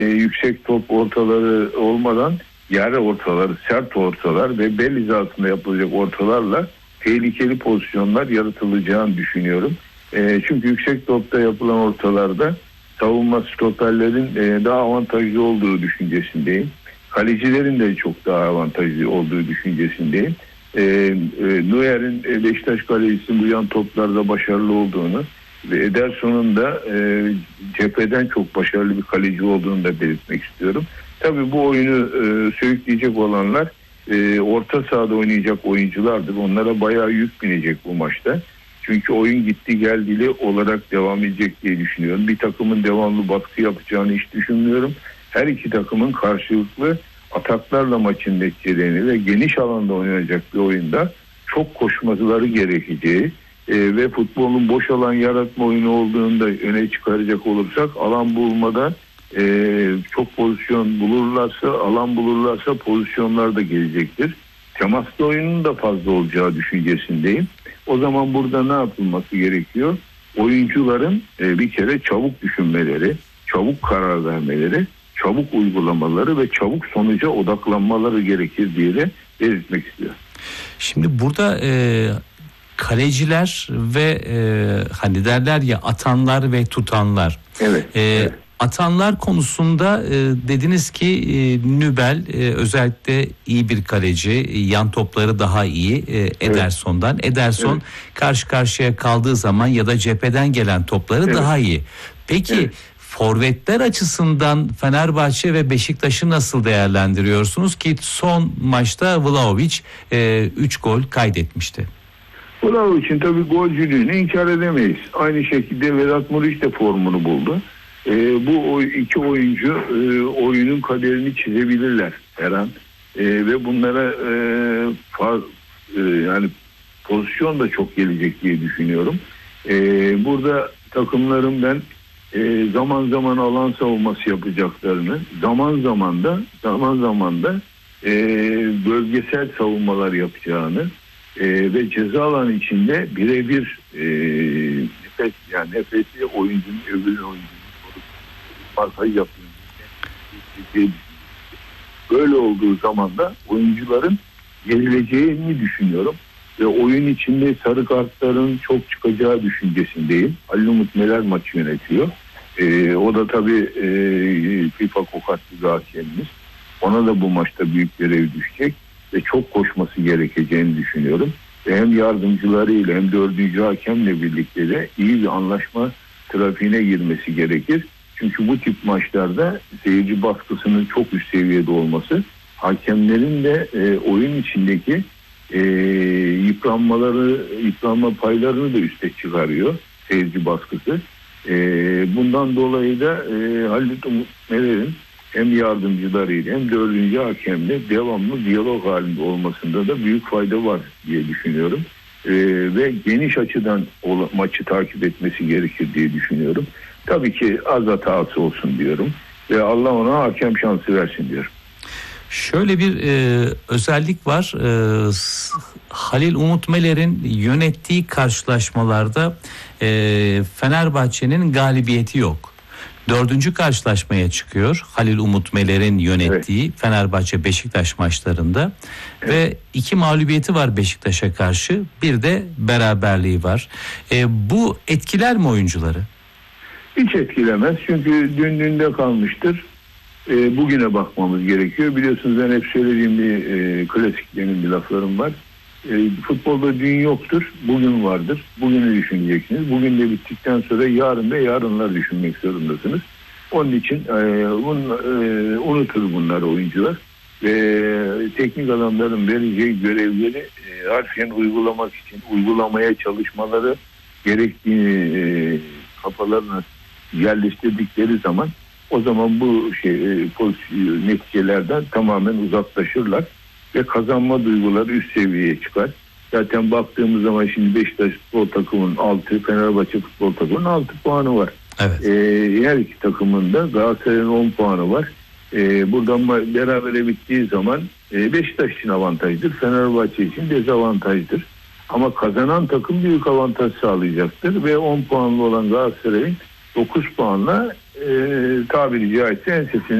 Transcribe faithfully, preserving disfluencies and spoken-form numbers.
e, yüksek top ortaları olmadan yer ortaları, sert ortalar ve bel hizasında yapılacak ortalarla tehlikeli pozisyonlar yaratılacağını düşünüyorum. E, çünkü yüksek topta yapılan ortalarda savunma stoperlerin e, daha avantajlı olduğu düşüncesindeyim. Kalecilerin de çok daha avantajlı olduğu düşüncesindeyim. E, e, Neuer'in e, Beşiktaş kalecisinin bu yan toplarda başarılı olduğunu ve Ederson'un da e, cepheden çok başarılı bir kaleci olduğunu da belirtmek istiyorum. Tabii bu oyunu e, sürükleyecek olanlar e, orta sahada oynayacak oyunculardır. Onlara bayağı yük binecek bu maçta. Çünkü oyun gitti geldili olarak devam edecek diye düşünüyorum. Bir takımın devamlı baskı yapacağını hiç düşünmüyorum. Her iki takımın karşılıklı ataklarla maçın neticelerini ve geniş alanda oynanacak bir oyunda çok koşmaları gerekeceği e, ve futbolun boş alan yaratma oyunu olduğunu da öne çıkaracak olursak alan bulmada e, çok pozisyon bulurlarsa, alan bulurlarsa pozisyonlar da gelecektir. Temaslı oyunun da fazla olacağı düşüncesindeyim. O zaman burada ne yapılması gerekiyor? Oyuncuların e, bir kere çabuk düşünmeleri, çabuk karar vermeleri, çabuk uygulamaları ve çabuk sonuca odaklanmaları gerekir diye de belirtmek istiyorum. Şimdi burada e, kaleciler ve e, hani derler ya atanlar ve tutanlar. Evet. E, evet. Atanlar konusunda e, dediniz ki e, Nübel e, özellikle iyi bir kaleci, e, yan topları daha iyi e, Ederson'dan. Evet. Ederson evet. karşı karşıya kaldığı zaman ya da cepheden gelen topları evet. daha iyi. Peki evet. forvetler açısından Fenerbahçe ve Beşiktaş'ı nasıl değerlendiriyorsunuz ki son maçta Vlahovic üç e, gol kaydetmişti? Vlahovic'in tabii golcülüğünü inkar edemeyiz. Aynı şekilde Vedat Muriç de formunu buldu. E, bu iki oyuncu e, oyunun kaderini çizebilirler her an. E, ve bunlara e, far, e, yani pozisyon da çok gelecek diye düşünüyorum. E, burada takımların ben e, zaman zaman alan savunması yapacaklarını, zaman zaman da zaman zaman da e, bölgesel savunmalar yapacağını e, ve ceza alanı içinde birebir e, nefes yani nefesli oyuncunun öbür oyuncunun markayı yapıyor. Böyle olduğu zaman da oyuncuların yenileceğini düşünüyorum. Ve oyun içinde sarı kartların çok çıkacağı düşüncesindeyim. Halil Umut Meler maçı yönetiyor. Ee, o da tabii e, FIFA kokatlı bir hakemimiz. Ona da bu maçta büyük görev düşecek. Ve çok koşması gerekeceğini düşünüyorum. Ve hem yardımcılarıyla hem dördüncü hakemle birlikte de iyi bir anlaşma trafiğine girmesi gerekir. Çünkü bu tip maçlarda seyirci baskısının çok üst seviyede olması hakemlerin de e, oyun içindeki e, yıpranmaları, yıpranma paylarını da üste çıkarıyor seyirci baskısı. E, bundan dolayı da e, Halil Umut Meler'in hem yardımcılarıyla hem dördüncü hakemle devamlı diyalog halinde olmasında da büyük fayda var diye düşünüyorum. E, ve geniş açıdan o, maçı takip etmesi gerekir diye düşünüyorum. Tabii ki az hatası olsun diyorum ve Allah ona hakem şansı versin diyorum. Şöyle bir e, özellik var. E, Halil Umut Meler'in yönettiği karşılaşmalarda e, Fenerbahçe'nin galibiyeti yok. Dördüncü karşılaşmaya çıkıyor Halil Umut Meler'in yönettiği evet. Fenerbahçe Beşiktaş maçlarında evet. ve iki mağlubiyeti var Beşiktaş'a karşı, bir de beraberliği var. E, bu etkiler mi oyuncuları? Hiç etkilemez çünkü dün dünde kalmıştır. E, bugüne bakmamız gerekiyor. Biliyorsunuz ben hep söylediğim bir e, klasik benim bir laflarım var. E, futbolda dün yoktur, bugün vardır. Bugünü düşüneceksiniz. Bugün de bittikten sonra yarın ve yarınlar düşünmek zorundasınız. Onun için e, bun, e, unutur bunlar oyuncular. Ve teknik adamların vereceği görevleri e, harfiyen uygulamak için uygulamaya çalışmaları gerektiğini e, kafalarına yerleştirdikleri zaman o zaman bu şey e, pozisyon, neticelerden tamamen uzaklaşırlar ve kazanma duyguları üst seviyeye çıkar. Zaten baktığımız zaman şimdi Beşiktaş futbol takımının altı, Fenerbahçe futbol takımının altı puanı var. Evet. E, her iki takımın da Galatasaray'ın on puanı var. E, buradan berabere bittiği zaman e, Beşiktaş için avantajdır, Fenerbahçe için dezavantajdır. Ama kazanan takım büyük avantaj sağlayacaktır ve on puanlı olan Galatasaray'ın dokuz puanla e, tabiri caizse ensesine